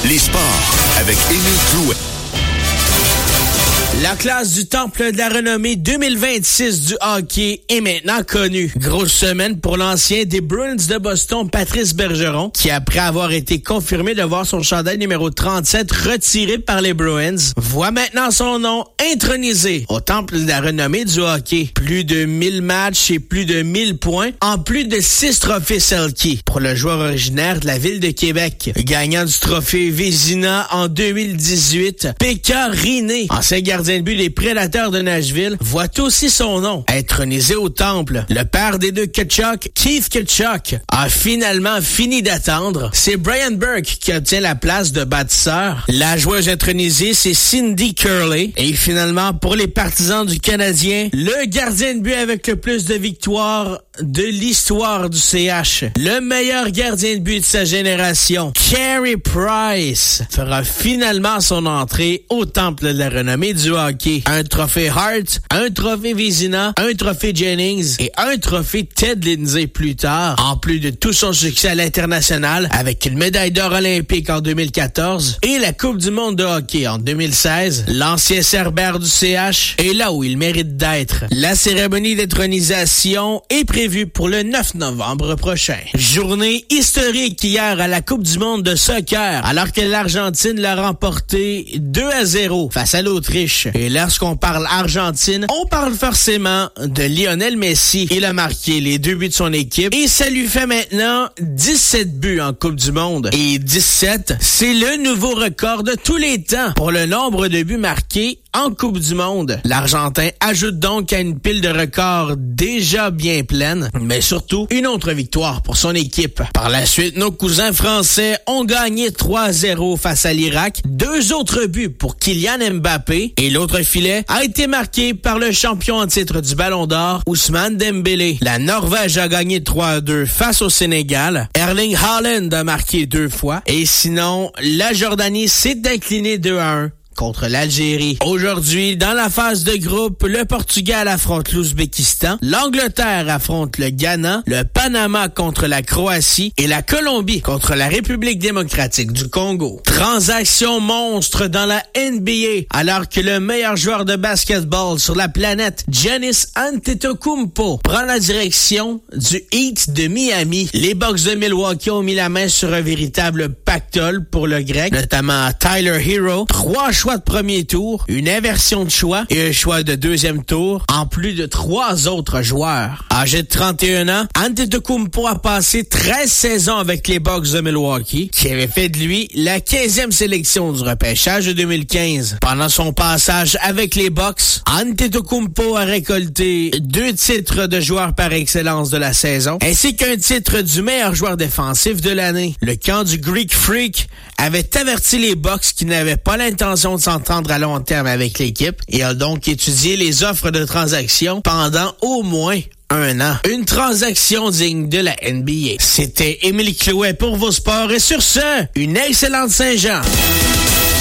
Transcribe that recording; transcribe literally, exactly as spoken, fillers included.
Les sports avec Émile Clouet. La classe du Temple de la renommée deux mille vingt-six du hockey est maintenant connue. Grosse semaine pour l'ancien des Bruins de Boston, Patrice Bergeron, qui après avoir été confirmé de voir son chandail numéro trente-sept retiré par les Bruins, voit maintenant son nom intronisé au Temple de la renommée du hockey. Plus de mille matchs et plus de mille points, en plus de six trophées Selke pour le joueur originaire de la ville de Québec. Gagnant du trophée Vézina en deux mille dix-huit, Pekka Rinne, ancien gardien de but des Prédateurs de Nashville, voit aussi son nom intronisé au Temple. Le père des deux Tkachuk, Keith Tkachuk, a finalement fini d'attendre. C'est Brian Burke qui obtient la place de bâtisseur. La joueuse intronisée, c'est Cindy Curley. Et finalement, pour les partisans du Canadien, le gardien de but avec le plus de victoires de l'histoire du C H, le meilleur gardien de but de sa génération, Carey Price, fera finalement son entrée au Temple de la renommée du hockey. Un trophée Hart, un trophée Vézina, un trophée Jennings et un trophée Ted Lindsay plus tard, en plus de tout son succès à l'international avec une médaille d'or olympique en deux mille quatorze et la Coupe du monde de hockey en deux mille seize. L'ancien cerbère du C H est là où il mérite d'être. La cérémonie d'intronisation est prévue pour le neuf novembre prochain. Journée historique hier à la Coupe du monde de soccer, alors que l'Argentine l'a remporté deux à zéro face à l'Autriche. Et lorsqu'on parle Argentine, on parle forcément de Lionel Messi. Il a marqué les deux buts de son équipe et ça lui fait maintenant dix-sept buts en Coupe du monde. Et dix-sept, c'est le nouveau record de tous les temps pour le nombre de buts marqués en Coupe du monde. L'Argentin ajoute donc à une pile de records déjà bien pleine, mais surtout une autre victoire pour son équipe. Par la suite, nos cousins français ont gagné trois à zéro face à l'Irak. Deux autres buts pour Kylian Mbappé et l'autre filet a été marqué par le champion en titre du Ballon d'Or, Ousmane Dembélé. La Norvège a gagné trois à deux face au Sénégal. Erling Haaland a marqué deux fois. Et sinon, la Jordanie s'est inclinée deux à un contre l'Algérie. Aujourd'hui, dans la phase de groupe, le Portugal affronte l'Ouzbékistan, l'Angleterre affronte le Ghana, le Panama contre la Croatie et la Colombie contre la République démocratique du Congo. Transaction monstre dans la N B A, alors que le meilleur joueur de basketball sur la planète, Giannis Antetokounmpo, prend la direction du Heat de Miami. Les Bucks de Milwaukee ont mis la main sur un véritable pactole pour le Grec, notamment Tyler Hero, trois choix de premier tour, une inversion de choix et un choix de deuxième tour, en plus de trois autres joueurs. Âgé de trente et un ans, Antetokounmpo a passé treize saisons avec les Bucks de Milwaukee, qui avaient fait de lui la quinzième sélection du repêchage de deux mille quinze. Pendant son passage avec les Bucks, Antetokounmpo a récolté deux titres de joueur par excellence de la saison, ainsi qu'un titre du meilleur joueur défensif de l'année. Le camp du Greek Freak avait averti les Bucks qui n'avaient pas l'intention de s'entendre à long terme avec l'équipe et a donc étudié les offres de transaction pendant au moins un an. Une transaction digne de la N B A. C'était Émile Clouet pour vos sports et sur ce, une excellente Saint-Jean.